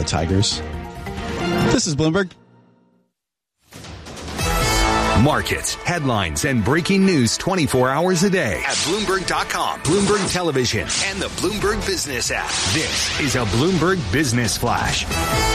the Tigers. This is Bloomberg. Markets, headlines, and breaking news 24 hours a day at Bloomberg.com, Bloomberg Television, and the Bloomberg Business app. This is a Bloomberg Business Flash.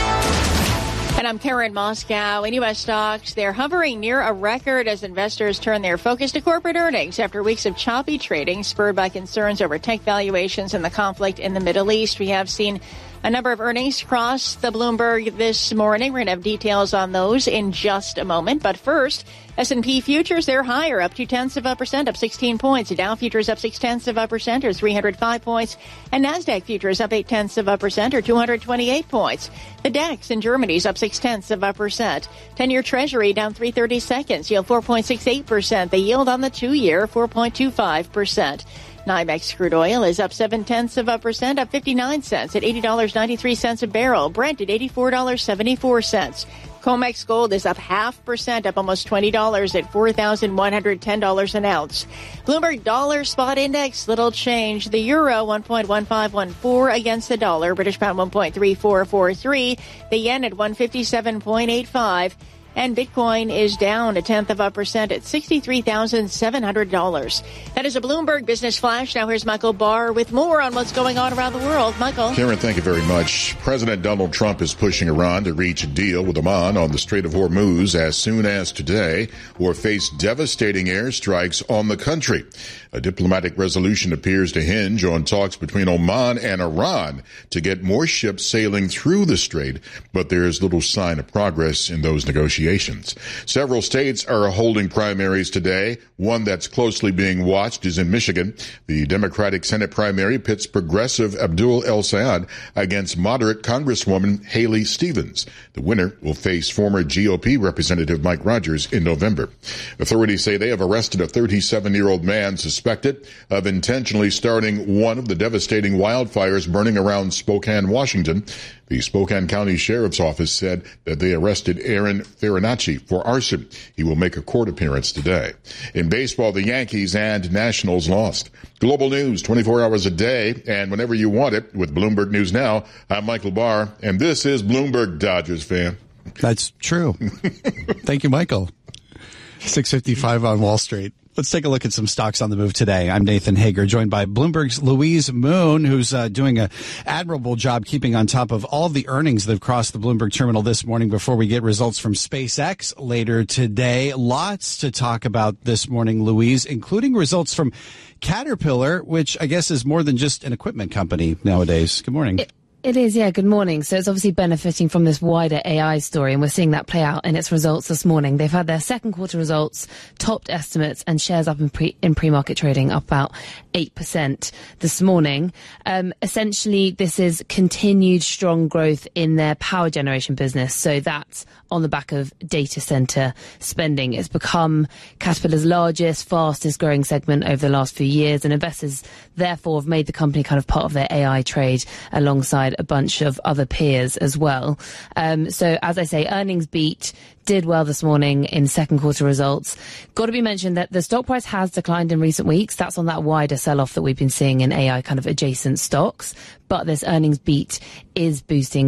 And I'm Karen Moscow. In U.S. stocks, they're hovering near a record as investors turn their focus to corporate earnings after weeks of choppy trading spurred by concerns over tech valuations and the conflict in the Middle East. We have seen a number of earnings cross the Bloomberg this morning. We're going to have details on those in just a moment. But first, S&P futures, they're higher, up 0.2%, up 16 points. Dow futures up 0.6%, or 305 points. And NASDAQ futures up 0.8%, or 228 points. The DAX in Germany is up 0.6%. 10-year Treasury down 3/32, yield 4.68%. The yield on the 2-year, 4.25%. NYMEX crude oil is up 0.7%, up 59 cents at $80.93 a barrel. Brent at $84.74. COMEX gold is up 0.5%, up almost $20 at $4,110 an ounce. Bloomberg dollar spot index, little change. The euro 1.1514 against the dollar. British pound 1.3443. The yen at 157.85. And Bitcoin is down 0.1% at $63,700. That is a Bloomberg Business Flash. Now here's Michael Barr with more on what's going on around the world. Michael. Karen, thank you very much. President Donald Trump is pushing Iran to reach a deal with Oman on the Strait of Hormuz as soon as today, or face devastating airstrikes on the country. A diplomatic resolution appears to hinge on talks between Oman and Iran to get more ships sailing through the strait, but there is little sign of progress in those negotiations. Several states are holding primaries today. One that's closely being watched is in Michigan. The Democratic Senate primary pits progressive Abdul El Sayed against moderate Congresswoman Haley Stevens. The winner will face former GOP Representative Mike Rogers in November. Authorities say they have arrested a 37-year-old man suspected of intentionally starting one of the devastating wildfires burning around Spokane, Washington. The Spokane County Sheriff's Office said that they arrested Aaron Farinacci for arson. He will make a court appearance today. In baseball, the Yankees and Nationals lost. Global news 24 hours a day and whenever you want it with Bloomberg News Now. I'm Michael Barr, and this is Bloomberg Dodgers fan. That's true. Thank you, Michael. 6:55 on Wall Street. Let's take a look at some stocks on the move today. I'm Nathan Hager, joined by Bloomberg's Louise Moon, who's doing an admirable job keeping on top of all the earnings that have crossed the Bloomberg terminal this morning before we get results from SpaceX later today. Lots to talk about this morning, Louise, including results from Caterpillar, which I guess is more than just an equipment company nowadays. Good morning. It is, yeah. Good morning. So it's obviously benefiting from this wider AI story, and we're seeing that play out in its results this morning. They've had their second quarter results, topped estimates, and shares up in pre-market trading up about 8% this morning. Essentially, this is continued strong growth in their power generation business. So that's on the back of data center spending. It's become Caterpillar's largest, fastest growing segment over the last few years, and investors therefore have made the company kind of part of their AI trade alongside a bunch of other peers as well. So as I say, earnings beat, did well this morning in second quarter results. Got to be mentioned that the stock price has declined in recent weeks. That's on that wider sell-off that we've been seeing in AI kind of adjacent stocks. But this earnings beat is boosting